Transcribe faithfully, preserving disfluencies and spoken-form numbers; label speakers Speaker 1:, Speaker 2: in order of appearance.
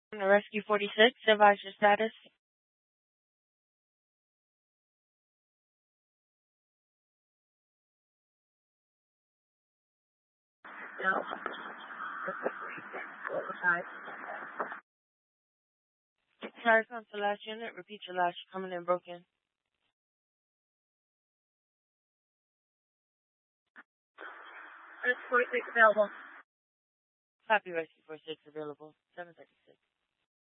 Speaker 1: Rescue forty-six, advise your status.
Speaker 2: No. Hi.
Speaker 1: Sorry, come to last unit. Repeat your last. You're coming in broken.
Speaker 2: Rescue forty-six available.
Speaker 1: Copy Rescue forty-six available. seven thirty-six.